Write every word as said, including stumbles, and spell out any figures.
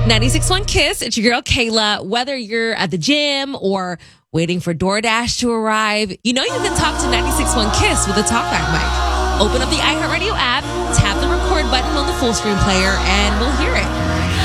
ninety-six point one Kiss. It's your girl, Kayla. Whether you're at the gym or waiting for DoorDash to arrive, you know you can talk to ninety-six point one Kiss with a talkback mic. Open up the iHeartRadio app, tap the record button on the full screen player, and we'll hear it.